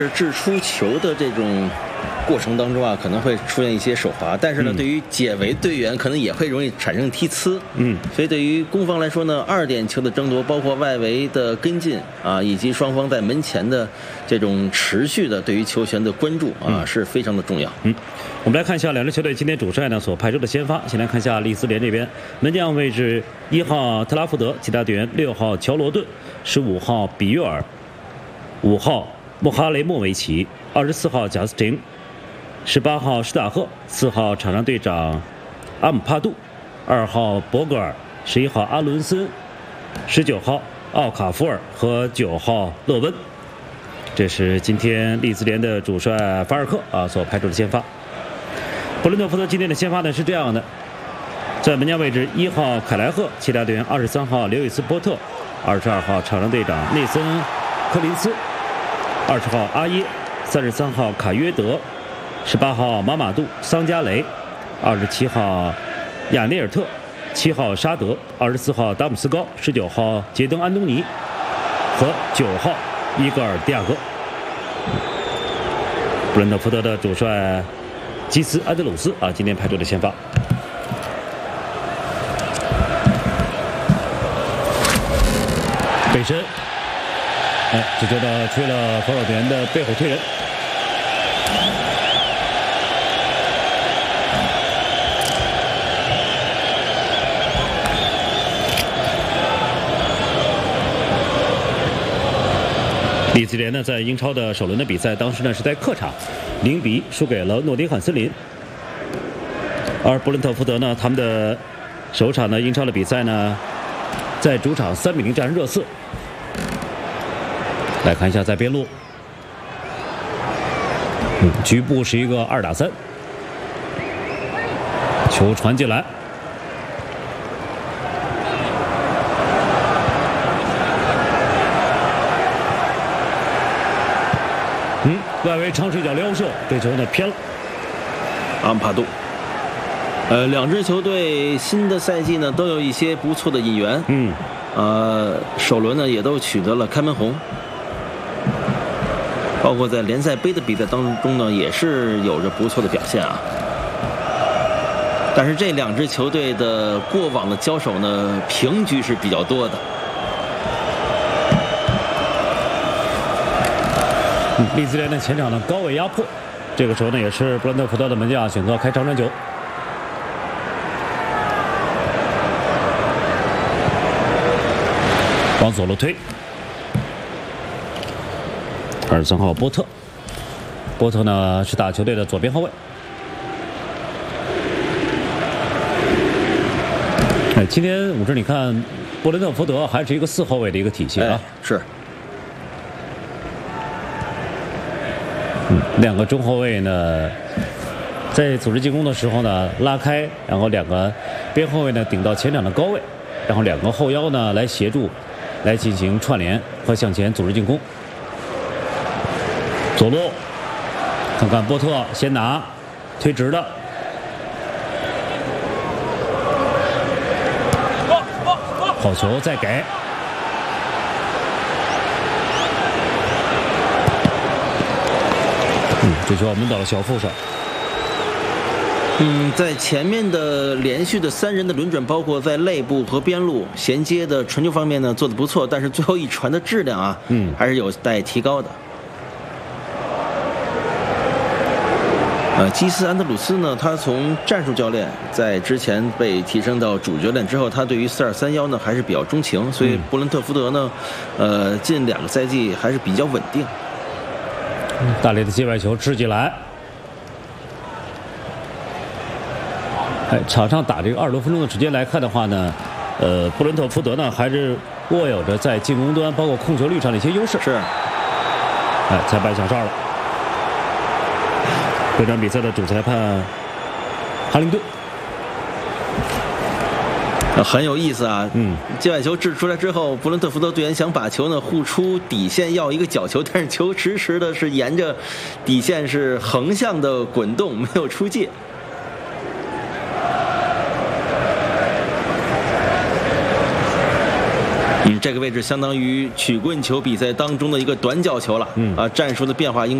掷出球的这种过程当中啊，可能会出现一些手滑，但是呢，对于解围队员可能也会容易产生踢呲。所以对于攻方来说呢，2点球的争夺，包括外围的跟进啊，以及双方在门前的这种持续的对于球权的关注啊，是非常的重要。 我们来看一下两支球队今天主帅呢所派出的先发。先来看一下利兹联这边，门将位置1号特拉福德，其他队员6号乔罗顿，15号比约尔，5号穆哈雷莫维奇，24号贾斯汀，18号施塔赫，4号场上队长阿姆帕杜，2号博格尔，11号阿伦森，19号奥卡福尔和9号勒温。这是今天利兹联的主帅法尔克所派出的先发。布伦特福德今天的先发呢是这样的：在门将位置1号凯莱赫，其他队员23号刘易斯波特，22号场上队长内森科林斯，20号阿耶，33号卡约德，18号马马杜桑加雷，27号亚内尔特，7号沙德，24号达姆斯高，19号杰登安东尼和9号伊戈尔迪亚戈。布伦特福德的主帅基斯安德鲁斯今天派出的先发。背身，这球呢吹了防守队员的背后推人。利兹联呢在英超的首轮的比赛，当时呢是在客场0-1输给了诺丁汉森林。而布伦特福德呢，他们的首场的英超的比赛呢，在主场3-0战胜热刺。来看一下在边路，局部是一个2打3，球传进来。外围长视角撩射，这球呢偏了。 阿姆帕杜。两支球队新的赛季呢都有一些不错的引援。首轮呢也都取得了开门红，包括在联赛杯的比赛当中呢也是有着不错的表现啊。但是这两支球队的过往的交手呢平局是比较多的。 利兹联的前场的高位压迫，这个时候呢也是布伦特福德的门将选择开长传球。往左路推，23号波特，波特呢是打球队的左边后卫。今天武志你看布伦特福德还是一个4后卫的一个体系啊。 是。 2个中后卫呢，在组织进攻的时候呢拉开，然后2个边后卫呢顶到前场的高位，然后2个后腰呢来协助，来进行串联和向前组织进攻。左路，看看波特先拿，推直的，好球再给。这球闷到了小腹上。 在前面的连续的3人的轮转，包括在内部和边路衔接的传球方面呢做得不错，但是最后一传的质量啊，还是有待提高的。基斯安德鲁斯呢，他从战术教练在之前被提升到主教练之后，他对于4231呢还是比较钟情，所以布伦特福德呢，近2个赛季还是比较稳定。 大力的界外球掷进来。场上打这个20多分钟的时间来看的话呢，布伦特福德呢还是握有着在进攻端包括控球率上的一些优势。 是。 裁判响哨了。这场比赛的主裁判哈林顿。 很有意思啊。界外球掷出来之后，布伦特福德队员想把球呢护出底线，要一个角球，但是球迟迟的是沿着底线是横向的滚动，没有出界。 这个位置相当于曲棍球比赛当中的一个短角球了。战术的变化应该